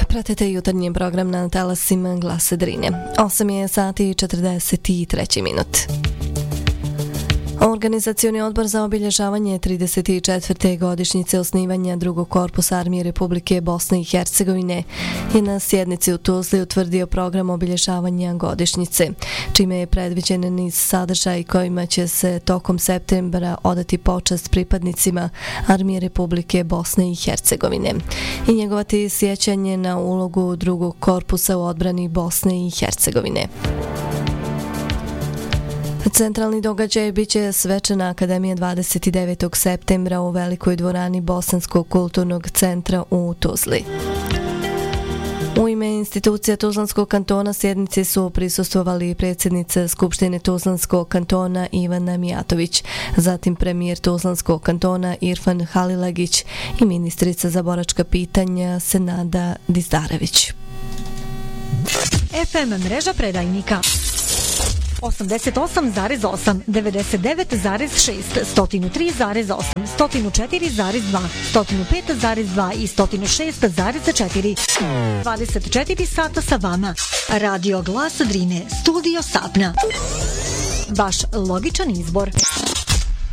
Pratite jutarnji program na talasima Glasa Drine. 8 je sati i 43 minut. Organizacioni odbor za obilježavanje 34. godišnjice osnivanja drugog korpusa Armije Republike Bosne i Hercegovine je na sjednici u Tuzli utvrdio program obilježavanja godišnjice, čime je predviđen niz sadržaj kojima će se tokom septembra odati počast pripadnicima Armije Republike Bosne i Hercegovine i njegovati sjećanje na ulogu drugog korpusa u odbrani Bosne i Hercegovine. Centralni događaj biće Svečana akademija 29. septembra u velikoj dvorani Bosanskog kulturnog centra u Tuzli. U ime institucija Tuzlanskog kantona sjednici su prisustvovali predsjednica Skupštine Tuzlanskog kantona Ivana Mijatović, zatim premijer Tuzlanskog kantona Irfan Halilagić i ministrica za boračka pitanja Senada Dizdarević. FM mreža predajnika 88,8, 99,6, 103,8, 104,2, 105,2 i 106,4. 24 sata sa vama. Radio Glas Drine, studio Sapna. Vaš logičan izbor.